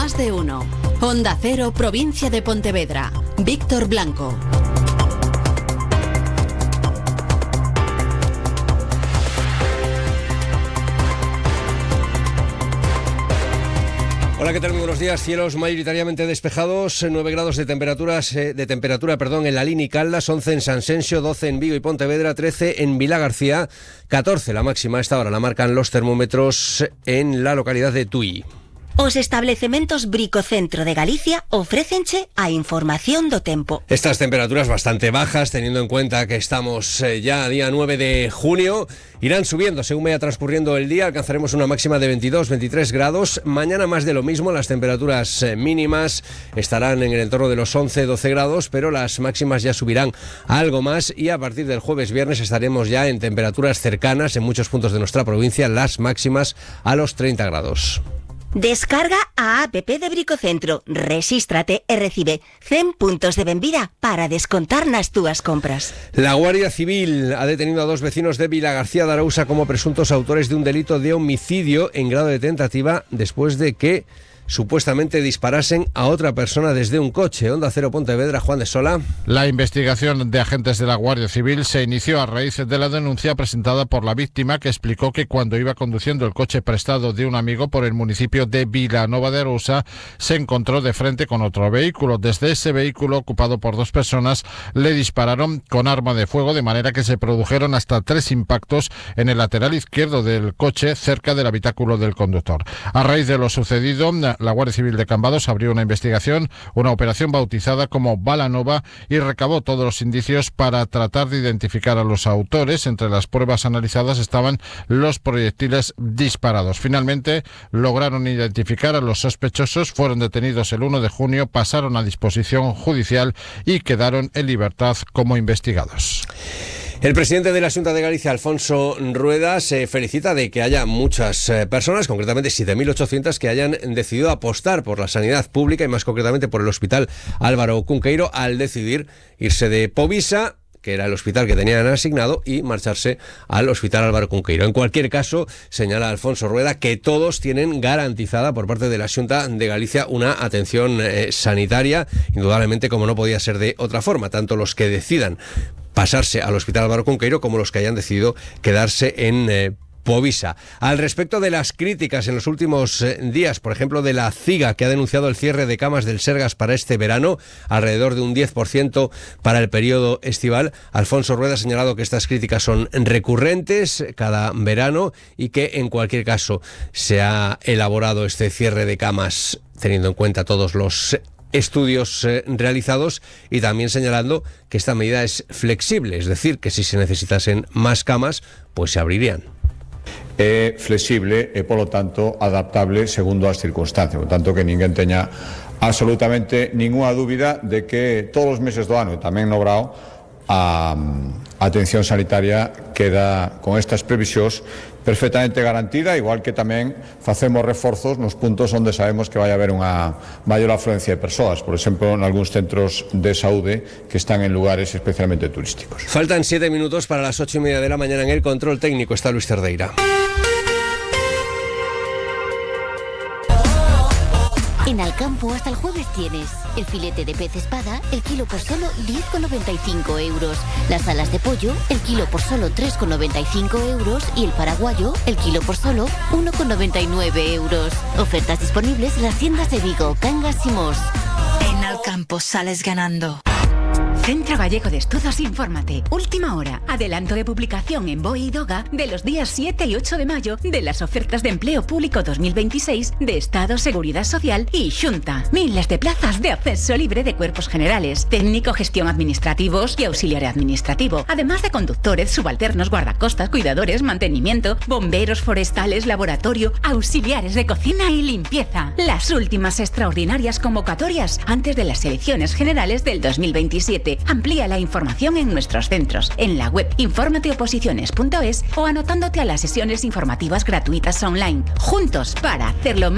Más de uno. Onda Cero, provincia de Pontevedra. Víctor Blanco. Hola, ¿qué tal? Muy buenos días. Cielos mayoritariamente despejados, 9 grados de temperatura en Lalín y Caldas, 11 en Sanxenxo, 12 en Vigo y Pontevedra, 13 en Vilagarcía, 14 la máxima. A esta hora la marcan los termómetros en la localidad de Tui. Os establecementos Bricocentro de Galicia ofrécenche a información do tempo. Estas temperaturas bastante bajas, teniendo en cuenta que estamos ya a día 9 de junio, irán subiendo según vaya transcurriendo el día. Alcanzaremos una máxima de 22-23 grados. Mañana más de lo mismo, las temperaturas mínimas estarán en el entorno de los 11-12 grados, pero las máximas ya subirán algo más y a partir del jueves viernes estaremos ya en temperaturas cercanas en muchos puntos de nuestra provincia, las máximas a los 30 grados. Descarga a app de Bricocentro, resístrate e recibe 100 puntos de benvida para descontar nas túas compras. La Guardia Civil ha detenido a 2 vecinos de Vilagarcía de Arousa como presuntos autores de un delito de homicidio en grado de tentativa después de que supuestamente disparasen a otra persona desde un coche. Onda Cero Pontevedra, Juan de Sola. La investigación de agentes de la Guardia Civil se inició a raíz de la denuncia presentada por la víctima, que explicó que cuando iba conduciendo el coche prestado de un amigo por el municipio de Vilanova de Arousa, se encontró de frente con otro vehículo. Desde ese vehículo, ocupado por 2 personas, le dispararon con arma de fuego, de manera que se produjeron hasta 3 impactos en el lateral izquierdo del coche, cerca del habitáculo del conductor. A raíz de lo sucedido, la Guardia Civil de Cambados abrió una investigación, una operación bautizada como Bala Nova, y recabó todos los indicios para tratar de identificar a los autores. Entre las pruebas analizadas estaban los proyectiles disparados. Finalmente lograron identificar a los sospechosos, fueron detenidos el 1 de junio, pasaron a disposición judicial y quedaron en libertad como investigados. El presidente de la Xunta de Galicia, Alfonso Rueda, se felicita de que haya muchas personas, concretamente 7.800, que hayan decidido apostar por la sanidad pública y más concretamente por el Hospital Álvaro Cunqueiro, al decidir irse de Povisa, que era el hospital que tenían asignado, y marcharse al Hospital Álvaro Cunqueiro. En cualquier caso, señala Alfonso Rueda que todos tienen garantizada por parte de la Xunta de Galicia una atención sanitaria, indudablemente, como no podía ser de otra forma, tanto los que decidan pasarse al Hospital Álvaro Cunqueiro como los que hayan decidido quedarse en Povisa. Al respecto de las críticas en los últimos días, por ejemplo de la CIGA, que ha denunciado el cierre de camas del Sergas para este verano, alrededor de un 10% para el periodo estival, Alfonso Rueda ha señalado que estas críticas son recurrentes cada verano y que en cualquier caso se ha elaborado este cierre de camas teniendo en cuenta todos los estudios realizados, y también señalando que esta medida es flexible, es decir, que si se necesitasen más camas, pues se abrirían. É flexible e, polo tanto, adaptable segundo as circunstancias. Por tanto, que ninguén teña absolutamente ninguna dúbida de que todos os meses do ano, e tamén no brao, a atención sanitaria queda con estas previsións perfectamente garantida, igual que tamén facemos reforzos nos puntos onde sabemos que vai haber unha maior afluencia de persoas, por exemplo, en algúns centros de saúde que están en lugares especialmente turísticos. Faltan 7 minutos para las 8:30 de la mañana. En el control técnico está Luis Cerdeira. En Alcampo hasta el jueves tienes el filete de pez espada, el kilo por solo 10,95 euros. Las alas de pollo, el kilo por solo 3,95 euros. Y el paraguayo, el kilo por solo 1,99 euros. Ofertas disponibles en las tiendas de Vigo, Cangas y Mos. En Alcampo sales ganando. Centro Gallego de Estudos, infórmate. Última hora. Adelanto de publicación en BOE y DOGA de los días 7 y 8 de mayo de las ofertas de empleo público 2026 de Estado, Seguridad Social y Xunta. Miles de plazas de acceso libre de cuerpos generales, técnico, gestión administrativos y auxiliar administrativo. Además de conductores, subalternos, guardacostas, cuidadores, mantenimiento, bomberos forestales, laboratorio, auxiliares de cocina y limpieza. Las últimas extraordinarias convocatorias antes de las elecciones generales del 2027. Amplía la información en nuestros centros, en la web informateoposiciones.es o anotándote a las sesiones informativas gratuitas online. Juntos para hacerlo más